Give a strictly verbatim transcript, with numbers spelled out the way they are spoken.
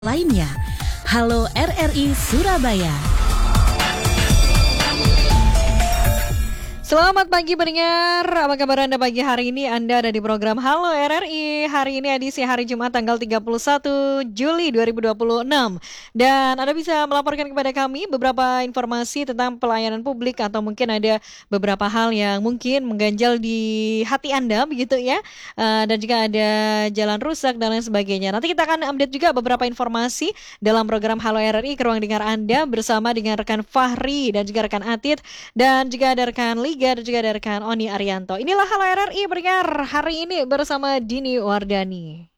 lainnya. Halo R R I Surabaya. Selamat pagi pendengar, apa kabar Anda pagi hari ini? Anda ada di program Halo R R I. Hari ini edisi hari Jumat tanggal tiga puluh satu Juli dua ribu dua puluh enam. Dan Anda bisa melaporkan kepada kami beberapa informasi tentang pelayanan publik atau mungkin ada beberapa hal yang mungkin mengganjal di hati Anda begitu ya. Uh, dan juga ada jalan rusak dan lain sebagainya. Nanti kita akan update juga beberapa informasi dalam program Halo R R I ke ruang dengar Anda bersama dengan rekan Fahri dan juga rekan Atit dan juga ada rekan Liga dan juga ada rekan Oni Arianto. Inilah Halo R R I pendengar hari ini bersama Dini Wardani.